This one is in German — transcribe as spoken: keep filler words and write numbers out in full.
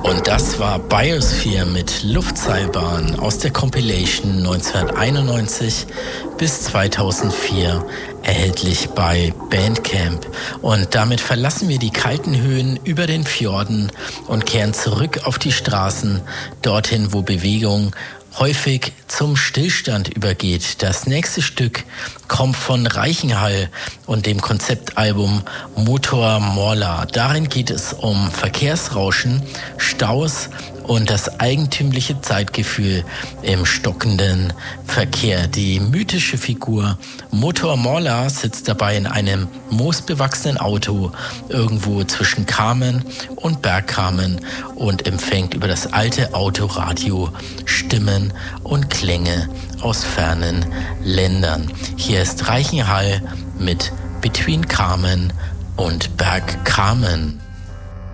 Und das war Biosphere mit Luftseilbahn aus der Compilation neunzehnhunderteinundneunzig bis zweitausendvier, erhältlich bei Bandcamp. Und damit verlassen wir die kalten Höhen über den Fjorden und kehren zurück auf die Straßen, dorthin, wo Bewegung häufig zum Stillstand übergeht. Das nächste Stück kommt von Reichenhall und dem Konzeptalbum Motor Morla. Darin geht es um Verkehrsrauschen, Staus und das eigentümliche Zeitgefühl im stockenden Verkehr. Die mythische Figur Motor Morla sitzt dabei in einem moosbewachsenen Auto irgendwo zwischen Kamen und Bergkamen und empfängt über das alte Autoradio Stimmen und Klänge aus fernen Ländern. Hier ist Reichenhall mit Between Kamen und Bergkamen.